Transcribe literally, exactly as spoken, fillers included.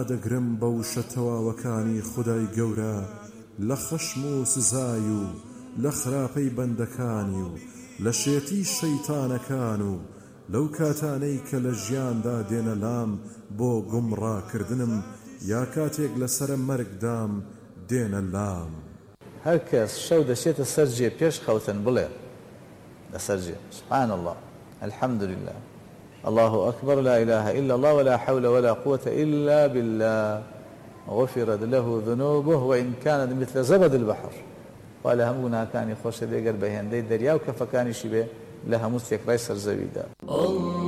دەگرم بەو شەتەواوەکانی خودای گەورە لە خەشم و سزای و لە خراپەی بەندەکانی و لە شێتی شەیتانەکان و لەو کاتانەی کە لە ژیاندا دێنە لام بۆ گومڕاکردنم یا کاتێک لەسرە مەرگدام دێنە لام. هەر کەس شەو دەچێتە سەر جێ پێش خەوتن بڵێ لەسەر جێ سبحان الله الحمد لله الله أكبر لا إله إلا الله ولا حول ولا قوة إلا بالله غفرت له ذنوبه وإن كانت مثل زبد البحر ولا همونا كان يخش ليقر بهندي دريا وكفكاني شبه لها مستيك ريسر زبيدا.